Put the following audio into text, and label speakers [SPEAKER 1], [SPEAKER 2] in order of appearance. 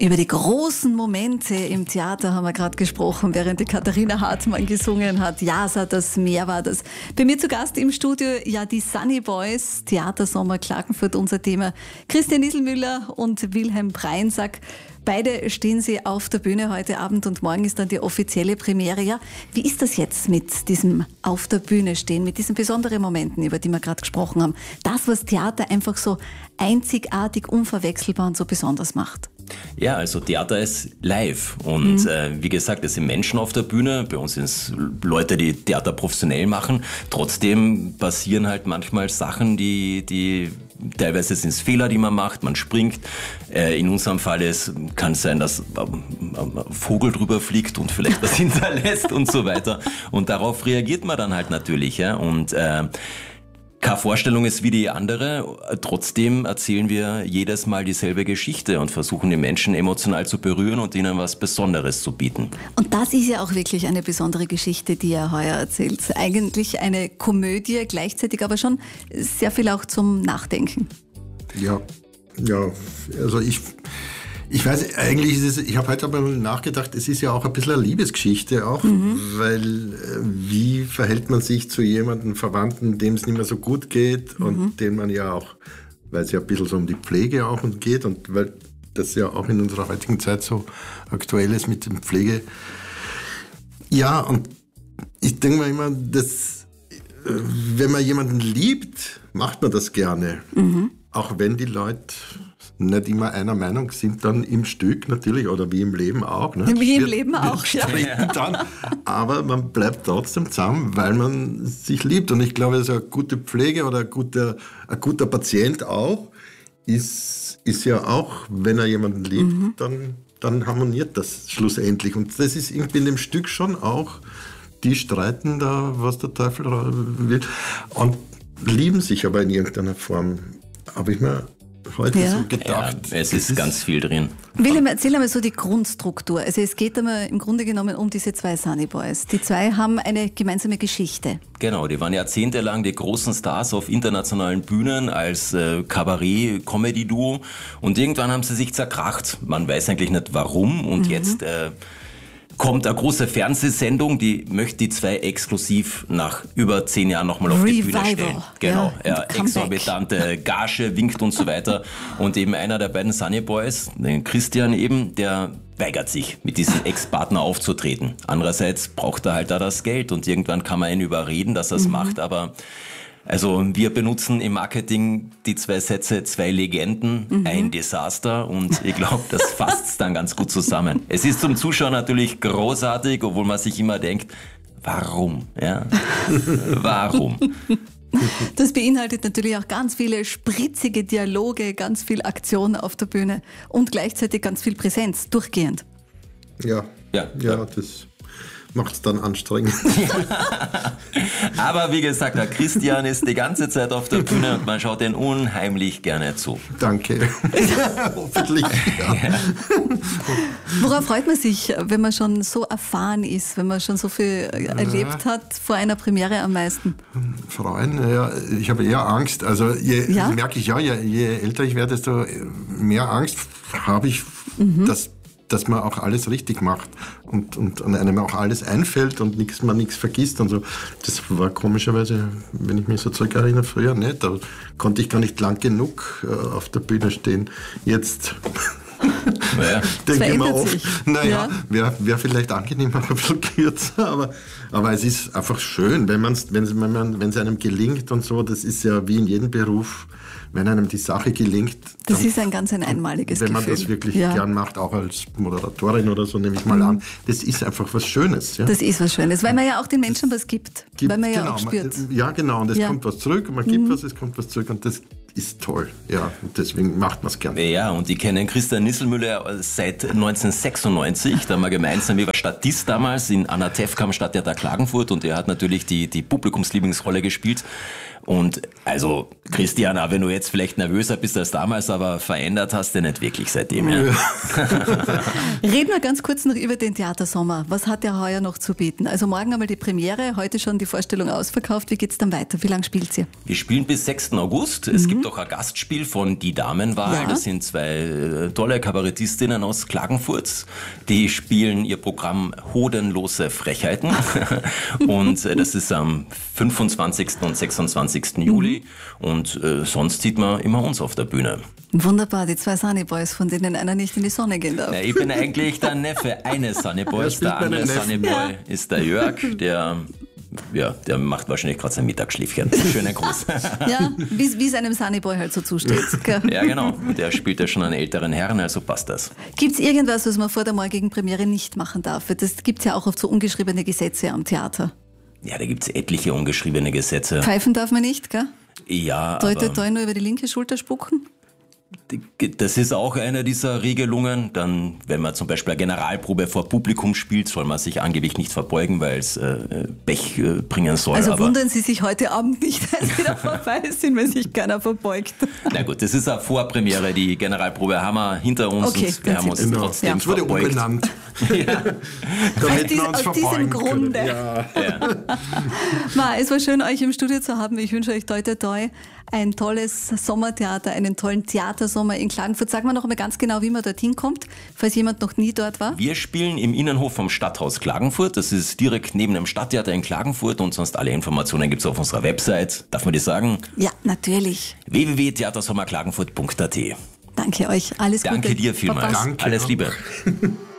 [SPEAKER 1] Über die großen Momente im Theater haben wir gerade gesprochen, während die Katharina Hartmann gesungen hat. Jasa, das Meer war das. Bei mir zu Gast im Studio, ja, die Sunny Boys, Theatersommer Klagenfurt, unser Thema. Christian Nisselmüller und Wilhelm Breinsack. Beide stehen sie auf der Bühne heute Abend und morgen ist dann die offizielle Premiere. Ja, wie ist das jetzt mit diesem auf der Bühne stehen, mit diesen besonderen Momenten, über die wir gerade gesprochen haben? Das, was Theater einfach so einzigartig, unverwechselbar und so besonders macht.
[SPEAKER 2] Ja, also Theater ist live und wie gesagt, es sind Menschen auf der Bühne, bei uns sind es Leute, die Theater professionell machen. Trotzdem passieren halt manchmal Sachen, die teilweise sind es Fehler, die man macht, man springt. In unserem Fall kann es sein, dass ein Vogel drüber fliegt und vielleicht was hinterlässt und so weiter. Und darauf reagiert man dann halt natürlich. Ja? Und keine Vorstellung ist wie die andere, trotzdem erzählen wir jedes Mal dieselbe Geschichte und versuchen die Menschen emotional zu berühren und ihnen was Besonderes zu bieten. Und das ist ja auch wirklich eine besondere Geschichte, die ihr heuer erzählt. Eigentlich eine Komödie, gleichzeitig aber schon sehr viel auch zum Nachdenken.
[SPEAKER 3] Ja, also ich weiß, eigentlich ist es, ich habe heute aber nachgedacht, es ist ja auch ein bisschen eine Liebesgeschichte auch, weil wie verhält man sich zu jemandem Verwandten, dem es nicht mehr so gut geht und den man ja auch, weil es ja ein bisschen so um die Pflege auch geht und weil das ja auch in unserer heutigen Zeit so aktuell ist mit der Pflege. Ja, und ich denke mir immer, dass wenn man jemanden liebt, macht man das gerne. Auch wenn die Leute nicht immer einer Meinung sind dann im Stück natürlich oder wie im Leben auch. Ne?
[SPEAKER 1] Wie im Leben auch, ja.
[SPEAKER 3] Dann, aber man bleibt trotzdem zusammen, weil man sich liebt. Und ich glaube, so eine gute Pflege oder ein guter Patient auch ist ja auch, wenn er jemanden liebt, dann harmoniert das schlussendlich. Und das ist irgendwie in dem Stück schon auch, die streiten da, was der Teufel will und lieben sich aber in irgendeiner Form. Habe ich mir heute so gedacht.
[SPEAKER 2] Ja, es ist ganz viel drin.
[SPEAKER 1] Wilhelm, erzähl einmal so die Grundstruktur. Also es geht einmal im Grunde genommen um diese zwei Sunny Boys. Die zwei haben eine gemeinsame Geschichte.
[SPEAKER 2] Genau, die waren jahrzehntelang die großen Stars auf internationalen Bühnen als Kabarett-Comedy-Duo und irgendwann haben sie sich zerkracht. Man weiß eigentlich nicht warum und jetzt kommt eine große Fernsehsendung, die möchte die zwei exklusiv nach über 10 Jahren nochmal auf die Bühne stellen. Genau, ja, exorbitante Gage winkt und so weiter. Und eben einer der beiden Sunny Boys, den Christian eben, der weigert sich, mit diesem Ex-Partner aufzutreten. Andererseits braucht er halt da das Geld und irgendwann kann man ihn überreden, dass er es macht, aber also wir benutzen im Marketing die 2 Sätze, 2 Legenden, ein Desaster und ich glaube, das fasst es dann ganz gut zusammen. Es ist zum Zuschauer natürlich großartig, obwohl man sich immer denkt, warum? Ja? Warum?
[SPEAKER 1] Das beinhaltet natürlich auch ganz viele spritzige Dialoge, ganz viel Aktion auf der Bühne und gleichzeitig ganz viel Präsenz, durchgehend.
[SPEAKER 3] Ja, das macht es dann anstrengend.
[SPEAKER 2] Aber wie gesagt, der Christian ist die ganze Zeit auf der Bühne und man schaut ihn unheimlich gerne zu.
[SPEAKER 3] Danke. Hoffentlich. Ja.
[SPEAKER 1] Worauf freut man sich, wenn man schon so erfahren ist, wenn man schon so viel erlebt hat, vor einer Premiere am meisten?
[SPEAKER 3] Freuen, ja, ich habe eher Angst. Also merke ich je älter ich werde, desto mehr Angst habe ich, dass man auch alles richtig macht und einem auch alles einfällt und man nichts vergisst und so. Das war komischerweise, wenn ich mich so zurückerinnere, früher nicht. Da konnte ich gar nicht lang genug auf der Bühne stehen. Jetzt denke ich mir oft, wäre vielleicht angenehmer, ein bisschen kürzer, aber es ist einfach schön, wenn es einem gelingt und so. Das ist ja wie in jedem Beruf, wenn einem die Sache gelingt.
[SPEAKER 1] Das ist ein ganz einmaliges Gefühl.
[SPEAKER 3] Wenn man das wirklich gern macht, auch als Moderatorin oder so, nehme ich mal an. Das ist einfach was Schönes. Ja?
[SPEAKER 1] Das ist was Schönes, weil man ja auch den Menschen was gibt. Weil man ja auch spürt.
[SPEAKER 3] Ja, genau. Und es kommt was zurück und man gibt was, es kommt was zurück und das ist toll. Ja, und deswegen macht man es gern.
[SPEAKER 2] Ja, und ich kenne Christian Nisselmüller seit 1996. Da haben wir gemeinsam, ich war Statist damals in Anatevka am Stadttheater Klagenfurt und er hat natürlich die Publikumslieblingsrolle gespielt. Und also Christian, auch wenn du jetzt vielleicht nervöser bist als damals, aber verändert hast du nicht wirklich seitdem. Ja.
[SPEAKER 1] Reden wir ganz kurz noch über den Theatersommer. Was hat der heuer noch zu bieten? Also morgen einmal die Premiere, heute schon die Vorstellung ausverkauft. Wie geht's dann weiter? Wie lange spielt ihr?
[SPEAKER 2] Wir spielen bis 6. August. Es gibt gibt auch ein Gastspiel von Die Damenwahl.
[SPEAKER 1] Ja.
[SPEAKER 2] Das sind zwei tolle Kabarettistinnen aus Klagenfurt. Die spielen ihr Programm Hodenlose Frechheiten. Und das ist am 25. und 26. Juli. Und sonst sieht man immer uns auf der Bühne.
[SPEAKER 1] Wunderbar, die zwei Sunny Boys, von denen einer nicht in die Sonne gehen darf.
[SPEAKER 2] Ich bin eigentlich der Neffe eines Sunny Boys. Der andere Sunny Boy ist der Jörg, der macht wahrscheinlich gerade sein Mittagsschläfchen. Schönen Gruß.
[SPEAKER 1] Ja, wie es einem Sunny Boy halt so zusteht. Gell?
[SPEAKER 2] Ja, genau. Der spielt ja schon einen älteren Herrn, also passt das.
[SPEAKER 1] Gibt es irgendwas, was man vor der morgigen Premiere nicht machen darf? Das gibt es ja auch oft so ungeschriebene Gesetze am Theater.
[SPEAKER 2] Ja, da gibt's etliche ungeschriebene Gesetze.
[SPEAKER 1] Pfeifen darf man nicht, gell?
[SPEAKER 2] Ja,
[SPEAKER 1] Toi, toi,
[SPEAKER 2] aber
[SPEAKER 1] toi, nur über die linke Schulter spucken?
[SPEAKER 2] das ist auch eine dieser Regelungen. Dann, wenn man zum Beispiel eine Generalprobe vor Publikum spielt, soll man sich angeblich nicht verbeugen, weil es Pech bringen soll.
[SPEAKER 1] Also
[SPEAKER 2] aber
[SPEAKER 1] wundern Sie sich heute Abend nicht, als wieder vorbei sind, wenn sich keiner verbeugt.
[SPEAKER 2] na gut, das ist eine Vorpremiere. Die Generalprobe haben wir hinter uns
[SPEAKER 1] Okay,
[SPEAKER 2] und wir haben uns
[SPEAKER 1] dann
[SPEAKER 2] trotzdem
[SPEAKER 3] Es wurde
[SPEAKER 2] verbeugt.
[SPEAKER 3] umbenannt.
[SPEAKER 2] Ja.
[SPEAKER 3] Damit wir uns
[SPEAKER 1] aus diesem
[SPEAKER 3] verbeugen können.
[SPEAKER 1] Grunde.
[SPEAKER 3] Ja.
[SPEAKER 1] Ma, es war schön, euch im Studio zu haben. Ich wünsche euch toi, toi, toi ein tolles Sommertheater, einen tollen Theatersommer in Klagenfurt. Sagen wir noch einmal ganz genau, wie man dorthin kommt, falls jemand noch nie dort war.
[SPEAKER 2] Wir spielen im Innenhof vom Stadthaus Klagenfurt. Das ist direkt neben dem Stadttheater in Klagenfurt und sonst alle Informationen gibt's auf unserer Website. Darf man das sagen?
[SPEAKER 1] Ja, natürlich.
[SPEAKER 2] www.theatersommerklagenfurt.at.
[SPEAKER 1] Danke euch. Alles Gute.
[SPEAKER 2] Danke dir vielmals.
[SPEAKER 1] Baba.
[SPEAKER 3] Danke
[SPEAKER 2] Alles
[SPEAKER 3] auch.
[SPEAKER 2] Liebe.